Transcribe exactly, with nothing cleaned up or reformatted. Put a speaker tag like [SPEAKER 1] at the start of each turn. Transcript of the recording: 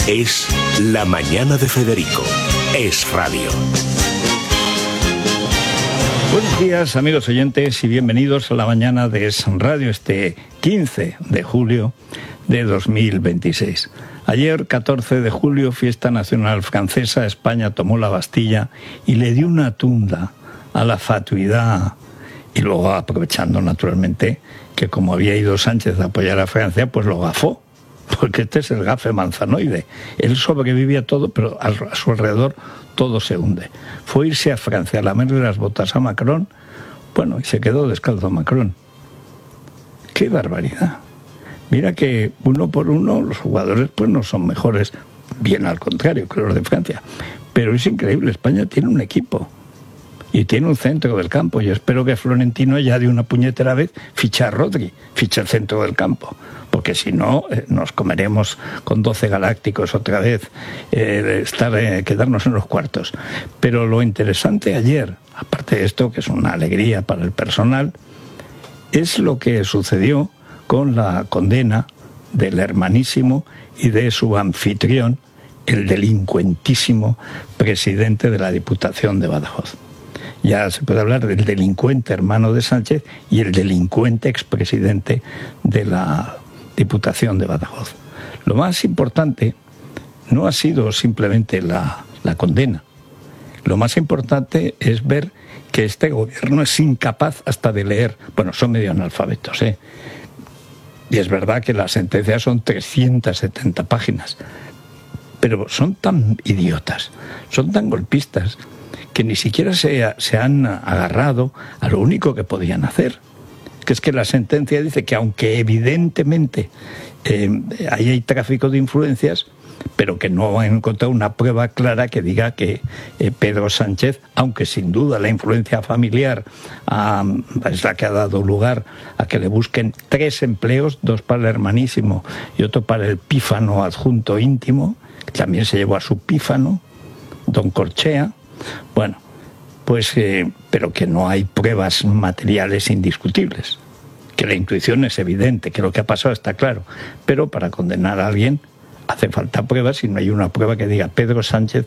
[SPEAKER 1] Es La Mañana de Federico. Es radio.
[SPEAKER 2] Buenos días, amigos oyentes, y bienvenidos a La Mañana de Es Radio, este quince de julio de dos mil veintiséis. Ayer, catorce de julio, fiesta nacional francesa, España tomó la Bastilla y le dio una tunda a la fatuidad. Y luego, aprovechando naturalmente que como había ido Sánchez a apoyar a Francia, pues lo gafó, porque este es el gafe manzanoide. Él sobrevivía todo, pero a su alrededor todo se hunde. Fue irse a Francia a lamerle las botas a Macron, bueno, y se quedó descalzo Macron. ¡Qué barbaridad! Mira que uno por uno los jugadores pues no son mejores, bien al contrario que los de Francia. Pero es increíble, España tiene un equipo y tiene un centro del campo. Yo espero que Florentino ya de una puñetera vez ficha a Rodri, ficha el centro del campo, porque si no eh, nos comeremos con doce galácticos otra vez, eh, estar, eh, quedarnos en los cuartos. Pero lo interesante ayer, aparte de esto, que es una alegría para el personal, es lo que sucedió con la condena del hermanísimo y de su anfitrión, el delincuentísimo presidente de la Diputación de Badajoz. Ya se puede hablar del delincuente hermano de Sánchez y el delincuente expresidente de la Diputación de Badajoz. Lo más importante no ha sido simplemente la, la condena. Lo más importante es ver que este gobierno es incapaz hasta de leer. Bueno, son medio analfabetos, ¿eh? Y es verdad que las sentencias son trescientas setenta páginas. Pero son tan idiotas, son tan golpistas, que ni siquiera se, se han agarrado a lo único que podían hacer, que es que la sentencia dice que aunque evidentemente eh, ahí hay tráfico de influencias, pero que no han encontrado una prueba clara que diga que eh, Pedro Sánchez, aunque sin duda la influencia familiar ah, es la que ha dado lugar a que le busquen tres empleos, dos para el hermanísimo y otro para el pífano adjunto íntimo, que también se llevó a su pífano, don Corchea. Bueno, pues, eh, pero que no hay pruebas materiales indiscutibles, que la intuición es evidente, que lo que ha pasado está claro, pero para condenar a alguien hace falta pruebas y no hay una prueba que diga Pedro Sánchez